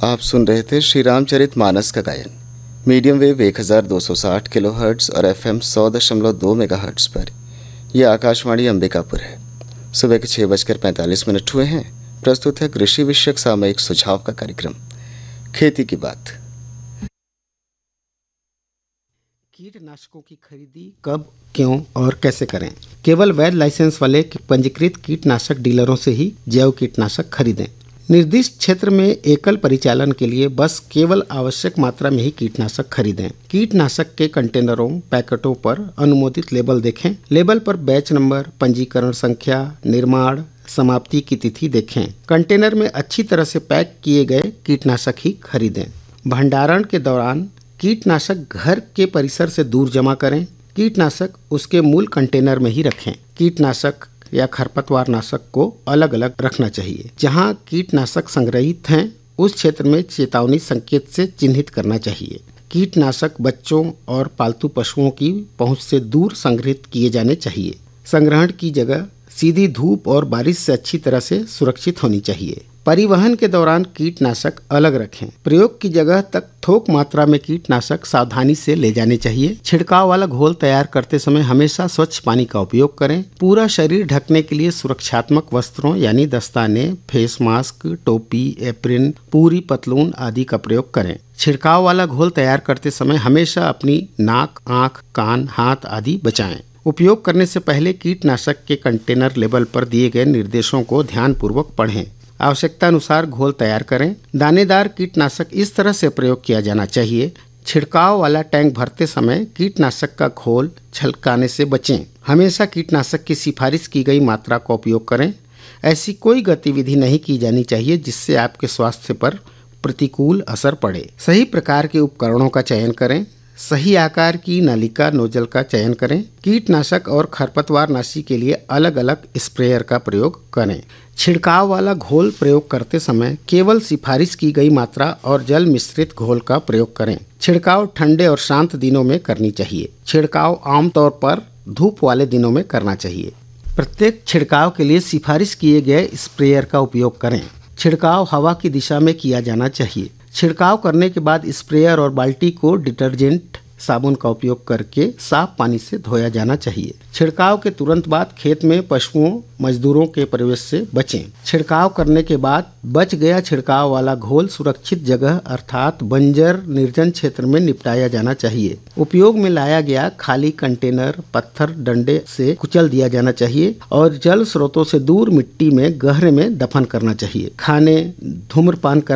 आप सुन रहे थे श्री रामचरित मानस का गायन मीडियम वेव 1260 किलोहर्ट्ज़ और FM 100.2 मेगाहर्ट्ज़ पर। यह आकाशवाणी अंबिकापुर है। सुबह के 6:45 हुए हैं। प्रस्तुत है कृषि विषयक सामयिक सुझाव का कार्यक्रम खेती की बात। कीटनाशकों की खरीदी कब, क्यों और कैसे करें? केवल वैध लाइसेंस वाले पंजीकृत कीटनाशक डीलरों से ही जैव कीटनाशक खरीदें। निर्दिष्ट क्षेत्र में एकल परिचालन के लिए बस केवल आवश्यक मात्रा में ही कीटनाशक खरीदें। कीटनाशक के कंटेनरों, पैकेटों पर अनुमोदित लेबल देखें। लेबल पर बैच नंबर, पंजीकरण संख्या, निर्माण, समाप्ति की तिथि देखें। कंटेनर में अच्छी तरह से पैक किए गए कीटनाशक ही खरीदें। भंडारण के दौरान कीटनाशक घर के परिसर से दूर जमा करें। कीटनाशक उसके मूल कंटेनर में ही रखें। कीटनाशक या खरपतवार नाशक को अलग अलग रखना चाहिए। जहां कीटनाशक संग्रहित हैं उस क्षेत्र में चेतावनी संकेत से चिन्हित करना चाहिए। कीटनाशक बच्चों और पालतू पशुओं की पहुंच से दूर संग्रहित किए जाने चाहिए। संग्रहण की जगह सीधी धूप और बारिश से अच्छी तरह से सुरक्षित होनी चाहिए। परिवहन के दौरान कीटनाशक अलग रखें। प्रयोग की जगह तक थोक मात्रा में कीटनाशक सावधानी से ले जाने चाहिए। छिड़काव वाला घोल तैयार करते समय हमेशा स्वच्छ पानी का उपयोग करें। पूरा शरीर ढकने के लिए सुरक्षात्मक वस्त्रों यानी दस्ताने, फेस मास्क, टोपी, एप्रिन, पूरी पतलून आदि का प्रयोग करें। छिड़काव वाला घोल तैयार करते समय हमेशा अपनी नाक, आँख, कान, हाथ आदि बचाएं। उपयोग करने से पहले कीटनाशक के कंटेनर लेबल पर दिए गए निर्देशों को ध्यानपूर्वक पढ़ें। आवश्यकता अनुसार घोल तैयार करें। दानेदार कीटनाशक इस तरह से प्रयोग किया जाना चाहिए। छिड़काव वाला टैंक भरते समय कीटनाशक का घोल छलकाने से बचें। हमेशा कीटनाशक की सिफारिश की गई मात्रा का उपयोग करें। ऐसी कोई गतिविधि नहीं की जानी चाहिए जिससे आपके स्वास्थ्य पर प्रतिकूल असर पड़े। सही प्रकार के उपकरणों का चयन करें। सही आकार की नलिका नोजल का चयन करें। कीटनाशक और खरपतवार नाशी के लिए अलग अलग स्प्रेयर का प्रयोग करें। छिड़काव वाला घोल प्रयोग करते समय केवल सिफारिश की गई मात्रा और जल मिश्रित घोल का प्रयोग करें। छिड़काव ठंडे और शांत दिनों में करनी चाहिए। छिड़काव आमतौर पर धूप वाले दिनों में करना चाहिए। प्रत्येक छिड़काव के लिए सिफारिश किए गए स्प्रेयर का उपयोग करें। छिड़काव हवा की दिशा में किया जाना चाहिए। छिड़काव करने के बाद स्प्रेयर और बाल्टी को डिटर्जेंट साबुन का उपयोग करके साफ पानी से धोया जाना चाहिए। छिड़काव के तुरंत बाद खेत में पशुओं, मजदूरों के प्रवेश से बचें। छिड़काव करने के बाद बच गया छिड़काव वाला घोल सुरक्षित जगह अर्थात बंजर निर्जन क्षेत्र में निपटाया जाना चाहिए। उपयोग में लाया गया खाली कंटेनर पत्थर डंडे से कुचल दिया जाना चाहिए और जल स्रोतों से दूर मिट्टी में गहरे में दफन करना चाहिए। खाने, धूम्रपान